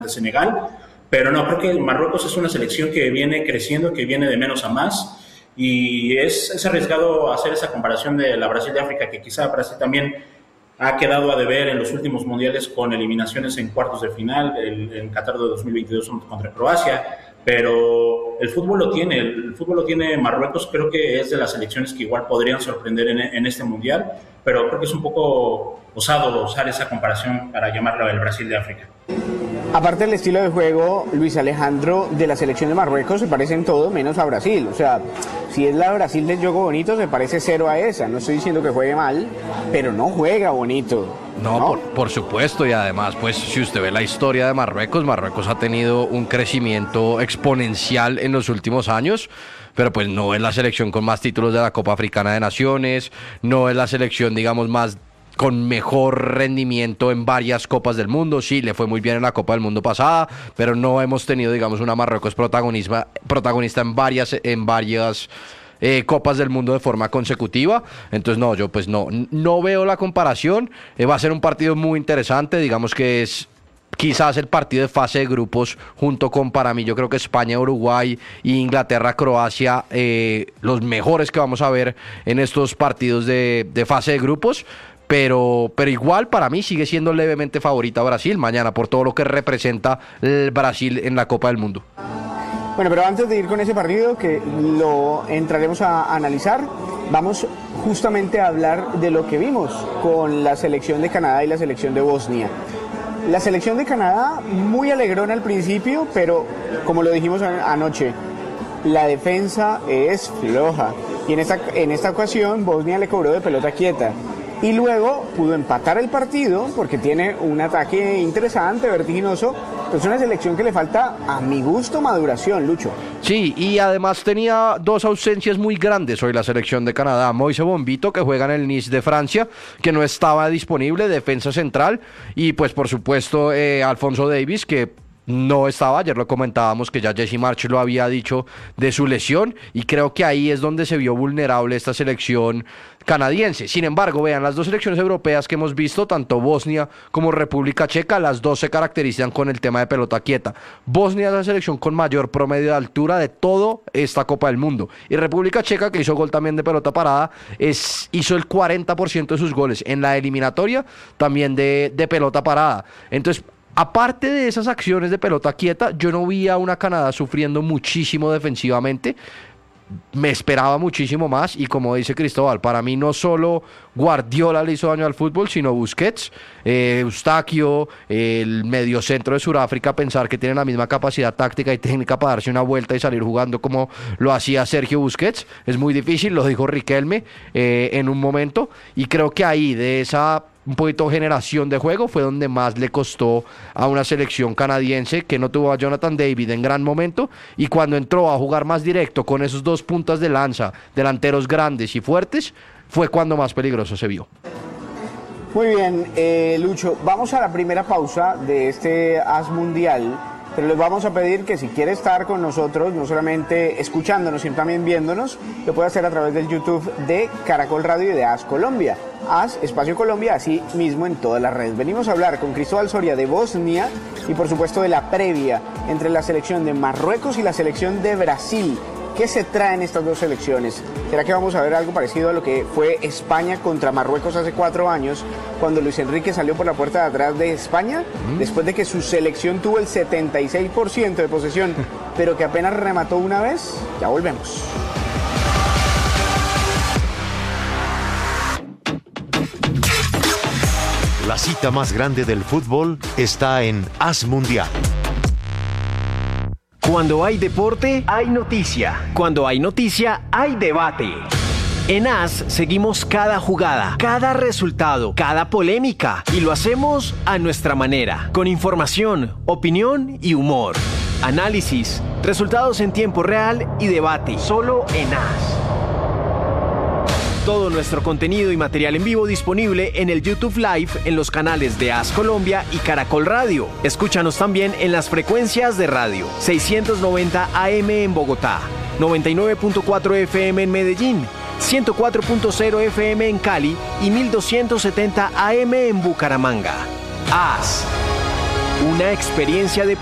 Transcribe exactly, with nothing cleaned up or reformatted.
de Senegal, pero no, creo que Marruecos es una selección que viene creciendo, que viene de menos a más, y es, es arriesgado hacer esa comparación de la Brasil de África, que quizá Brasil también ha quedado a deber en los últimos mundiales con eliminaciones en cuartos de final, el, en Qatar de dos mil veintidós contra Croacia, pero el fútbol lo tiene, el fútbol lo tiene Marruecos, creo que es de las selecciones que igual podrían sorprender en, en este mundial, pero creo que es un poco osado usar esa comparación para llamarlo el Brasil de África. Aparte del estilo de juego, Luis Alejandro, de la selección de Marruecos se parece en todo menos a Brasil. O sea, si es la Brasil del juego bonito, se parece cero a esa. No estoy diciendo que juegue mal, pero no juega bonito. No, ¿no? Por, por supuesto, y además, pues, si usted ve la historia de Marruecos, Marruecos ha tenido un crecimiento exponencial en los últimos años, pero pues no es la selección con más títulos de la Copa Africana de Naciones, no es la selección, digamos, más con mejor rendimiento en varias Copas del Mundo. Sí, le fue muy bien en la Copa del Mundo pasada, pero no hemos tenido, digamos, una Marruecos protagonista, protagonista en varias, en varias eh, Copas del Mundo de forma consecutiva. Entonces, no, yo pues no, no veo la comparación. Eh, va a ser un partido muy interesante, digamos que es quizás el partido de fase de grupos junto con, para mí, yo creo que España, Uruguay e Inglaterra, Croacia, eh, los mejores que vamos a ver en estos partidos de, de fase de grupos. Pero, pero igual para mí sigue siendo levemente favorita Brasil mañana por todo lo que representa el Brasil en la Copa del Mundo. Bueno, pero antes de ir con ese partido, que lo entraremos a analizar, vamos justamente a hablar de lo que vimos con la selección de Canadá y la selección de Bosnia. La selección de Canadá muy alegrona al principio, pero como lo dijimos anoche, la defensa es floja. Y en esta, en esta ocasión Bosnia le cobró de pelota quieta. Y luego pudo empatar el partido porque tiene un ataque interesante, vertiginoso. Es una selección que le falta, a mi gusto, maduración, Lucho. Sí, y además tenía dos ausencias muy grandes hoy la selección de Canadá. Moise Bombito, que juega en el Nice de Francia, que no estaba disponible, defensa central. Y pues por supuesto eh, Alphonso Davies, que no estaba, ayer lo comentábamos que ya Jesse Marsch lo había dicho de su lesión, y creo que ahí es donde se vio vulnerable esta selección canadiense. Sin embargo, vean, las dos selecciones europeas que hemos visto, tanto Bosnia como República Checa, las dos se caracterizan con el tema de pelota quieta. Bosnia es la selección con mayor promedio de altura de toda esta Copa del Mundo, y República Checa, que hizo gol también de pelota parada, es, hizo el cuarenta por ciento de sus goles en la eliminatoria también de, de pelota parada. Entonces, aparte de esas acciones de pelota quieta, yo no vi a una Canadá sufriendo muchísimo defensivamente. Me esperaba muchísimo más, y como dice Cristóbal, para mí no solo Guardiola le hizo daño al fútbol, sino Busquets, eh, Eustaquio, eh, el mediocentro de Sudáfrica, pensar que tienen la misma capacidad táctica y técnica para darse una vuelta y salir jugando como lo hacía Sergio Busquets, es muy difícil, lo dijo Riquelme eh, en un momento, y creo que ahí de esa un poquito generación de juego fue donde más le costó a una selección canadiense que no tuvo a Jonathan David en gran momento, y cuando entró a jugar más directo con esos dos puntas de lanza, delanteros grandes y fuertes, fue cuando más peligroso se vio. Muy bien, eh, Lucho, vamos a la primera pausa de este As Mundial, pero les vamos a pedir que si quiere estar con nosotros, no solamente escuchándonos, sino también viéndonos, lo puede hacer a través del YouTube de Caracol Radio y de As Colombia. As Espacio Colombia, así mismo en todas las redes. Venimos a hablar con Cristóbal Soria de Bosnia y por supuesto de la previa entre la selección de Marruecos y la selección de Brasil. ¿Qué se traen estas dos selecciones? ¿Será que vamos a ver algo parecido a lo que fue España contra Marruecos hace cuatro años, cuando Luis Enrique salió por la puerta de atrás de España, mm. después de que su selección tuvo el setenta y seis por ciento de posesión, pero que apenas remató una vez? Ya volvemos. La cita más grande del fútbol está en As Mundial. Cuando hay deporte, hay noticia. Cuando hay noticia, hay debate. En As seguimos cada jugada, cada resultado, cada polémica, y lo hacemos a nuestra manera, con información, opinión y humor. Análisis, resultados en tiempo real y debate, solo en As. Todo nuestro contenido y material en vivo disponible en el YouTube Live en los canales de As Colombia y Caracol Radio. Escúchanos también en las frecuencias de radio seiscientos noventa A M en Bogotá, noventa y nueve punto cuatro F M en Medellín, ciento cuatro punto cero F M en Cali y mil doscientos setenta A M en Bucaramanga. As. Una experiencia de